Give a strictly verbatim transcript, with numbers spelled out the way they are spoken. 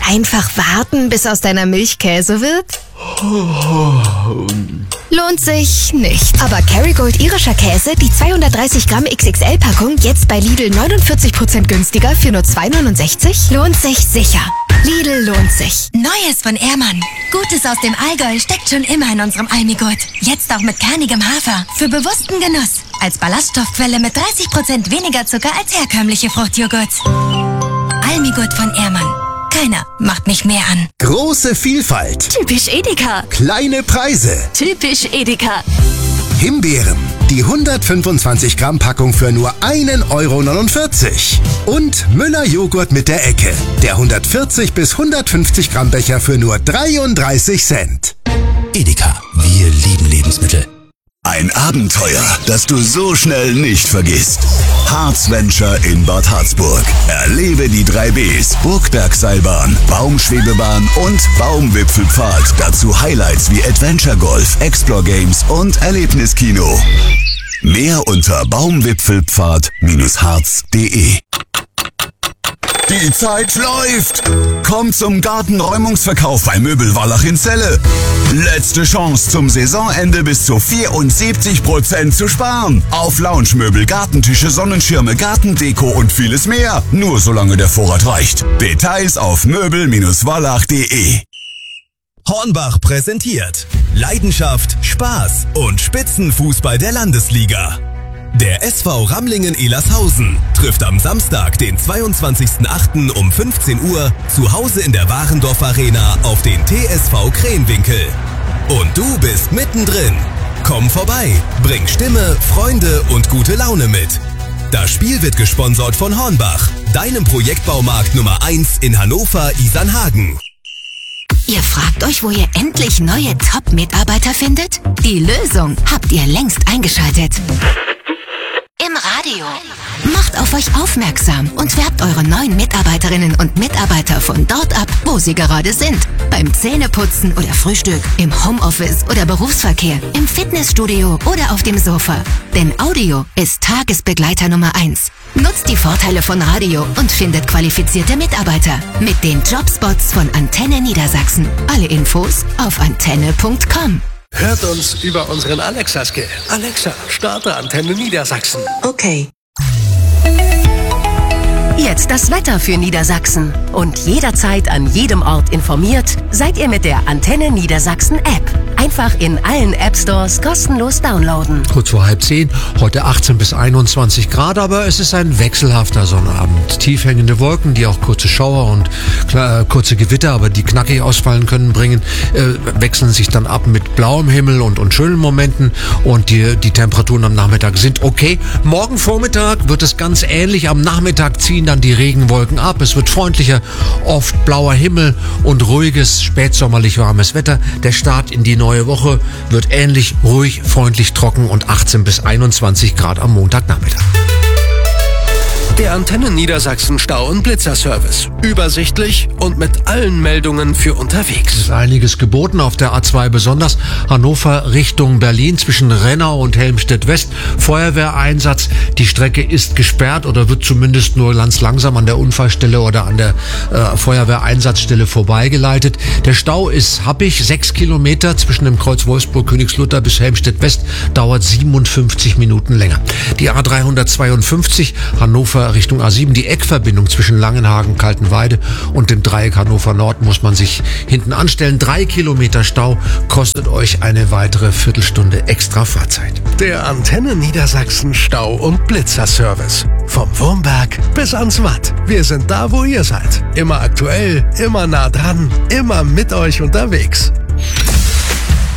Einfach warten, bis aus deiner Milch Käse wird? Lohnt sich nicht. Aber Kerrygold irischer Käse, die zweihundertdreißig Gramm X X L-Packung, jetzt bei Lidl neunundvierzig Prozent günstiger für nur zwei neunundsechzig, lohnt sich sicher. Lidl lohnt sich. Neues von Ehrmann. Gutes aus dem Allgäu steckt schon immer in unserem Almigurt. Jetzt auch mit kernigem Hafer. Für bewussten Genuss. Als Ballaststoffquelle mit dreißig Prozent weniger Zucker als herkömmliche Fruchtjoghurts. Almigurt von Ehrmann. Keiner macht mich mehr an. Große Vielfalt. Typisch Edeka. Kleine Preise. Typisch Edeka. Himbeeren. Die hundertfünfundzwanzig Gramm Packung für nur einen Euro neunundvierzig. Und Müller Joghurt mit der Ecke. Der hundertvierzig bis hundertfünfzig Gramm Becher für nur dreiunddreißig Cent. Edeka. Wir lieben Lebensmittel. Ein Abenteuer, das du so schnell nicht vergisst. Harzventure in Bad Harzburg. Erlebe die drei Bs, Burgbergseilbahn, Baumschwebebahn und Baumwipfelpfad. Dazu Highlights wie Adventure Golf, Explore Games und Erlebniskino. Mehr unter baumwipfelpfad Bindestrich harz punkt de. Die Zeit läuft! Komm zum Gartenräumungsverkauf bei Möbel Wallach in Celle. Letzte Chance, zum Saisonende bis zu vierundsiebzig Prozent zu sparen. Auf Lounge-Möbel, Gartentische, Sonnenschirme, Gartendeko und vieles mehr. Nur solange der Vorrat reicht. Details auf möbel Bindestrich wallach punkt de. Hornbach präsentiert Leidenschaft, Spaß und Spitzenfußball der Landesliga. Der S V Ramlingen-Ehlershausen trifft am Samstag, den zweiundzwanzigsten achten um fünfzehn Uhr zu Hause in der Warendorf Arena auf den T S V Krähenwinkel. Und du bist mittendrin. Komm vorbei, bring Stimme, Freunde und gute Laune mit. Das Spiel wird gesponsert von Hornbach, deinem Projektbaumarkt Nummer eins in Hannover-Isernhagen. Ihr fragt euch, wo ihr endlich neue Top-Mitarbeiter findet? Die Lösung habt ihr längst eingeschaltet. Im Radio. Macht auf euch aufmerksam und werbt eure neuen Mitarbeiterinnen und Mitarbeiter von dort ab, wo sie gerade sind. Beim Zähneputzen oder Frühstück, im Homeoffice oder Berufsverkehr, im Fitnessstudio oder auf dem Sofa. Denn Audio ist Tagesbegleiter Nummer eins. Nutzt die Vorteile von Radio und findet qualifizierte Mitarbeiter mit den Jobspots von Antenne Niedersachsen. Alle Infos auf antenne punkt com. Hört uns über unseren Alexa-Skill. Alexa, starte Antenne Niedersachsen. Okay. Jetzt das Wetter für Niedersachsen. Und jederzeit an jedem Ort informiert, seid ihr mit der Antenne Niedersachsen App. Einfach in allen App Stores kostenlos downloaden. Kurz vor halb zehn, heute achtzehn bis einundzwanzig Grad, aber es ist ein wechselhafter Sonnabend. Tief hängende Wolken, die auch kurze Schauer und äh, kurze Gewitter, aber die knackig ausfallen können, bringen, äh, wechseln sich dann ab mit blauem Himmel und, und schönen Momenten. Und die, die Temperaturen am Nachmittag sind okay. Morgen Vormittag wird es ganz ähnlich. Am Nachmittag ziehen dann die Regenwolken ab. Es wird freundlicher, oft blauer Himmel und ruhiges, spätsommerlich warmes Wetter. Der Start in die neue Woche wird ähnlich ruhig, freundlich, trocken und achtzehn bis einundzwanzig Grad am Montagnachmittag. Der Antenne Niedersachsen Stau- und Blitzerservice. Übersichtlich und mit allen Meldungen für unterwegs. Es ist einiges geboten auf der A zwei, besonders Hannover Richtung Berlin zwischen Rennau und Helmstedt-West. Feuerwehreinsatz. Die Strecke ist gesperrt oder wird zumindest nur ganz langsam an der Unfallstelle oder an der äh, Feuerwehreinsatzstelle vorbeigeleitet. Der Stau ist happig. Sechs Kilometer zwischen dem Kreuz Wolfsburg-Königslutter bis Helmstedt-West dauert siebenundfünfzig Minuten länger. Die A dreihundertzweiundfünfzig Hannover Richtung A sieben, die Eckverbindung zwischen Langenhagen, Kaltenweide und dem Dreieck Hannover Nord muss man sich hinten anstellen. Drei Kilometer Stau kostet euch eine weitere Viertelstunde extra Fahrzeit. Der Antenne Niedersachsen Stau- und Blitzerservice. Vom Wurmberg bis ans Watt. Wir sind da, wo ihr seid. Immer aktuell, immer nah dran, immer mit euch unterwegs.